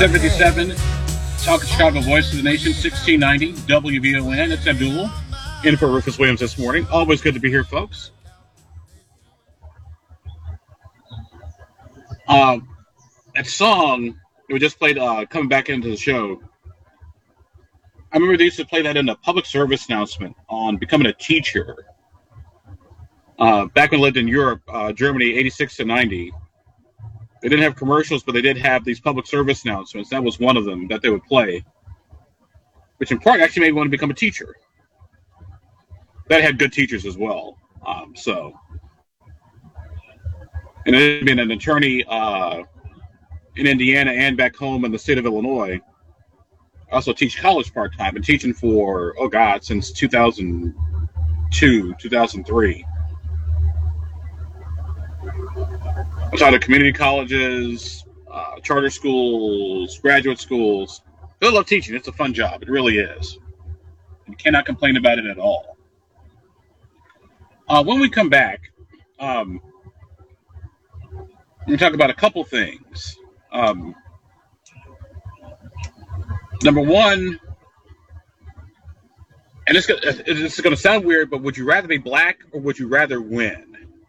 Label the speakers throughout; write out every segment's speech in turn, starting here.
Speaker 1: 757, Talk of Chicago, Voice of the Nation, 1690 WVON. It's Abdul in for Rufus Williams this morning. Always good to be here, folks. That song that we just played coming back into the show, I remember they used to play that in a public service announcement on becoming a teacher. Back when I lived in Europe, Germany, 86 to 90. They didn't have commercials, but they did have these public service announcements. That was one of them that they would play, which in part actually made me want to become a teacher. That had good teachers as well. And then being an attorney in Indiana and back home in the state of Illinois, I also teach college part-time. Been teaching for, since 2002, 2003. I taught at community colleges, charter schools, graduate schools. I love teaching. It's a fun job. It really is. You cannot complain about it at all. When we come back, we're going to talk about a couple things. Number one, and it's going to sound weird, but would you rather be black or would you rather win?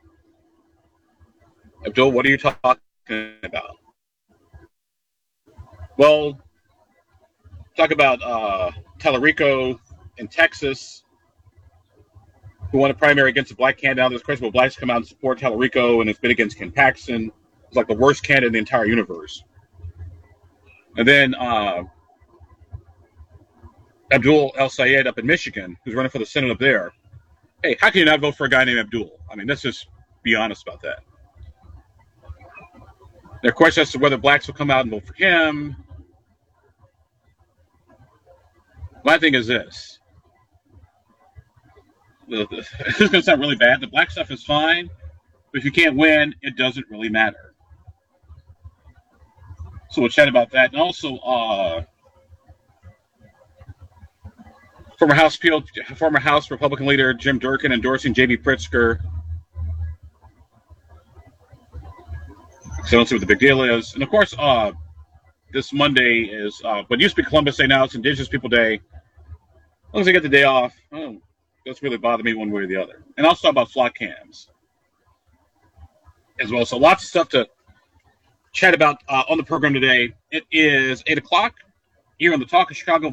Speaker 1: Abdul, what are you talking about? Well, talk about Tallarico in Texas, who won a primary against a black candidate. Now there's a question about blacks come out and support Tallarico, and it's been against Ken Paxton. It's like the worst candidate in the entire universe. And then Abdul El-Sayed up in Michigan, who's running for the Senate up there. Hey, how can you not vote for a guy named Abdul? I mean, let's just be honest about that. There are questions as to whether blacks will come out and vote for him. My thing is this. This is going to sound really bad. The black stuff is fine, but if you can't win, it doesn't really matter. So we'll chat about that. And also, former House Republican leader Jim Durkin endorsing J.B. Pritzker. So I don't see what the big deal is. And of course, this Monday is what used to be Columbus Day, now it's Indigenous People Day. As long as I get the day off, doesn't really bother me one way or the other. And I'll talk about flock cams as well. So lots of stuff to chat about on the program today. It is 8 o'clock here on the Talk of Chicago